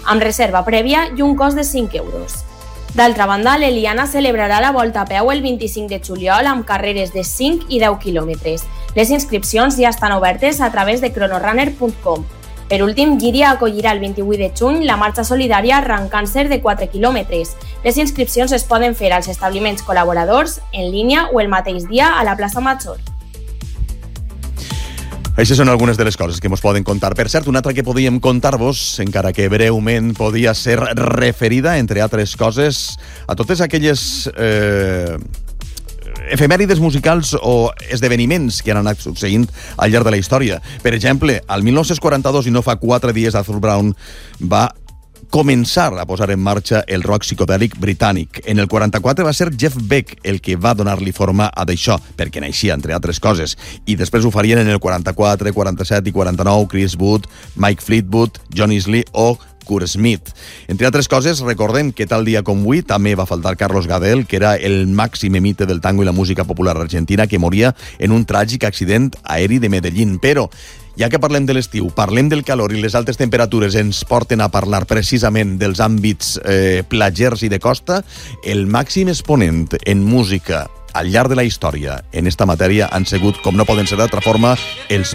amb reserva prèvia i un cost de 5 euros. D'altra banda, l'Eliana celebrarà la Volta a peu el 25 de juliol amb carreres de 5 i 10 quilòmetres. Les inscripcions ja estan obertes a través de cronorunner.com. Per últim, Llíria acollirà el 28 de juny la marxa solidària Arrencàncer de 4 quilòmetres. Les inscripcions es poden fer als establiments col·laboradors, en línia o el mateix dia a la plaça Major. Aquestes són algunes de les coses que ens poden contar. Per cert, una altra que podíem contar-vos, encara que breument podia ser referida, entre altres coses, a totes aquelles efemèrides musicals o esdeveniments que han anat succeint al llarg de la història. Per exemple, al 1942, i no fa 4 dies, Arthur Brown va començar a posar en marxa el rock psicodèlic britànic. En el 44 va ser Jeff Beck el que va donar-li forma a d'això, perquè naixia, entre altres coses. I després ho farien en el 44, 47 i 49 Chris Wood, Mike Fleetwood, John Isley o Kurt Smith. Entre altres coses, recordem que tal dia com avui també va faltar Carlos Gardel, que era el màxim mite del tango i la música popular argentina, que moria en un tràgic accident aeri de Medellín. Però ja que parlem de l'estiu, parlem del calor i les altes temperatures ens porten a parlar precisament dels àmbits platgers i de costa, el màxim exponent en música al llarg de la història en esta matèria han sigut, com no poden ser d'altra forma, els